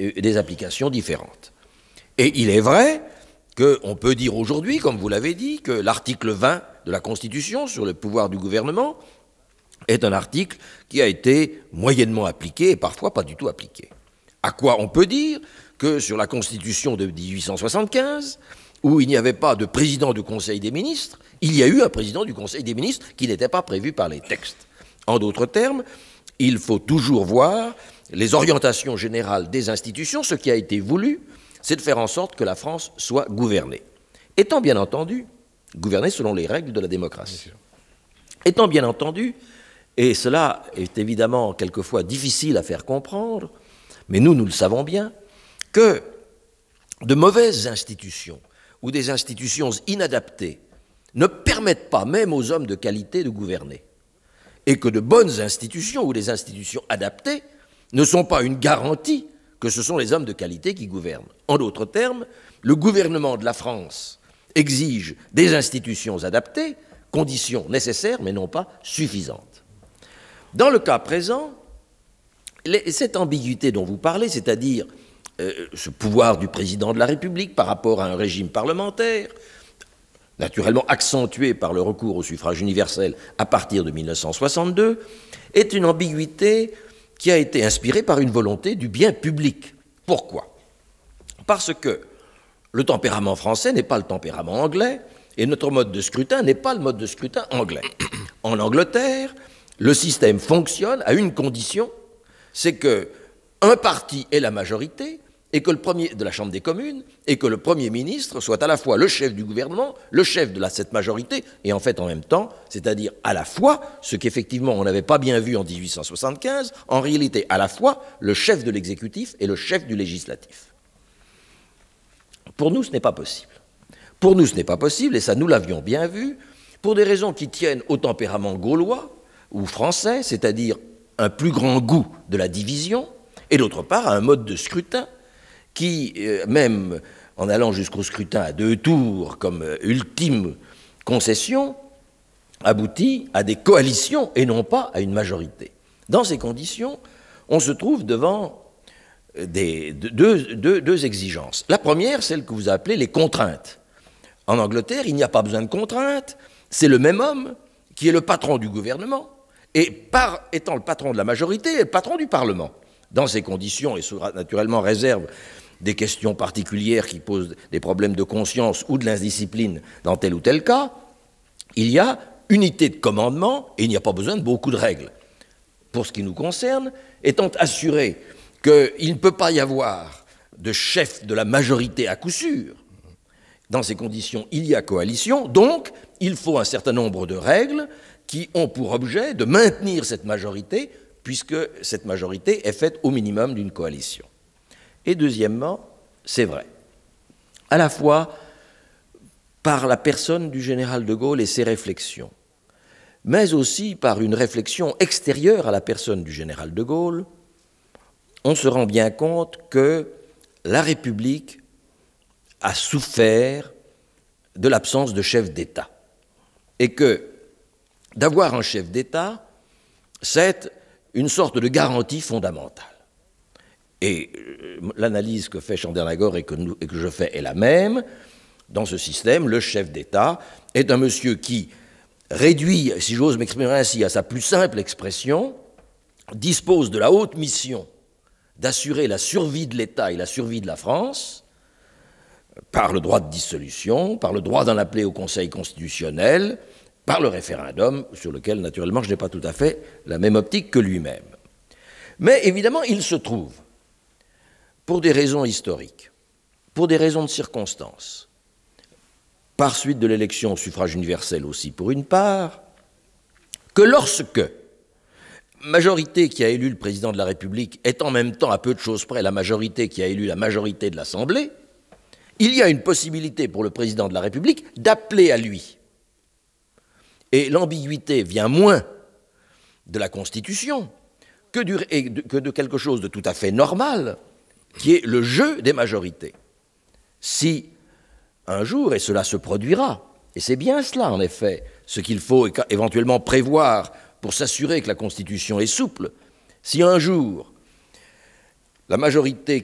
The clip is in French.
des applications différentes. Et il est vrai qu'on peut dire aujourd'hui, comme vous l'avez dit, que l'article 20 de la Constitution sur le pouvoir du gouvernement est un article qui a été moyennement appliqué et parfois pas du tout appliqué. À quoi on peut dire que sur la Constitution de 1875, où il n'y avait pas de président du Conseil des ministres, il y a eu un président du Conseil des ministres qui n'était pas prévu par les textes. En d'autres termes, il faut toujours voir les orientations générales des institutions. Ce qui a été voulu, c'est de faire en sorte que la France soit gouvernée. Étant bien entendu, gouvernée selon les règles de la démocratie. Étant bien entendu, et cela est évidemment quelquefois difficile à faire comprendre, mais nous le savons bien, que de mauvaises institutions ou des institutions inadaptées ne permettent pas même aux hommes de qualité de gouverner. Et que de bonnes institutions ou des institutions adaptées ne sont pas une garantie que ce sont les hommes de qualité qui gouvernent. En d'autres termes, le gouvernement de la France exige des institutions adaptées, condition nécessaire mais non pas suffisante. Dans le cas présent, cette ambiguïté dont vous parlez, c'est-à-dire ce pouvoir du président de la République par rapport à un régime parlementaire, naturellement accentué par le recours au suffrage universel à partir de 1962, est une ambiguïté qui a été inspirée par une volonté du bien public. Pourquoi ? Parce que le tempérament français n'est pas le tempérament anglais, et notre mode de scrutin n'est pas le mode de scrutin anglais. En Angleterre, le système fonctionne à une condition, c'est qu'un parti ait la majorité, et que le premier de la Chambre des communes, et que le Premier ministre soit à la fois le chef du gouvernement, le chef de cette majorité, et en fait en même temps, c'est-à-dire à la fois, ce qu'effectivement on n'avait pas bien vu en 1875, en réalité à la fois le chef de l'exécutif et le chef du législatif. Pour nous, ce n'est pas possible. Pour nous, ce n'est pas possible, et ça nous l'avions bien vu, pour des raisons qui tiennent au tempérament gaulois ou français, c'est-à-dire un plus grand goût de la division, et d'autre part à un mode de scrutin qui, même en allant jusqu'au scrutin à 2 tours comme ultime concession, aboutit à des coalitions et non pas à une majorité. Dans ces conditions, on se trouve devant deux exigences. La première, celle que vous appelez les contraintes. En Angleterre, il n'y a pas besoin de contraintes, c'est le même homme qui est le patron du gouvernement, et par étant le patron de la majorité, est le patron du Parlement. Dans ces conditions, et sous naturellement réserve des questions particulières qui posent des problèmes de conscience ou de l'indiscipline dans tel ou tel cas, il y a unité de commandement et il n'y a pas besoin de beaucoup de règles. Pour ce qui nous concerne, étant assuré qu'il ne peut pas y avoir de chef de la majorité à coup sûr, dans ces conditions, il y a coalition, donc il faut un certain nombre de règles qui ont pour objet de maintenir cette majorité, puisque cette majorité est faite au minimum d'une coalition. Et deuxièmement, c'est vrai, à la fois par la personne du général de Gaulle et ses réflexions, mais aussi par une réflexion extérieure à la personne du général de Gaulle, on se rend bien compte que la République a souffert de l'absence de chef d'État. Et que d'avoir un chef d'État, c'est une sorte de garantie fondamentale. Et l'analyse que fait Chandernagor et que je fais est la même. Dans ce système, le chef d'État est un monsieur qui réduit, si j'ose m'exprimer ainsi, à sa plus simple expression, dispose de la haute mission d'assurer la survie de l'État et la survie de la France, par le droit de dissolution, par le droit d'en appeler au Conseil constitutionnel, par le référendum, sur lequel, naturellement, je n'ai pas tout à fait la même optique que lui-même. Mais, évidemment, il se trouve, pour des raisons historiques, pour des raisons de circonstances, par suite de l'élection au suffrage universel aussi, pour une part, que lorsque majorité qui a élu le président de la République est en même temps, à peu de choses près, la majorité qui a élu la majorité de l'Assemblée, il y a une possibilité pour le président de la République d'appeler à lui. Et l'ambiguïté vient moins de la Constitution que de quelque chose de tout à fait normal, qui est le jeu des majorités. Si un jour, et cela se produira, et c'est bien cela en effet, ce qu'il faut éventuellement prévoir pour s'assurer que la Constitution est souple, si un jour la majorité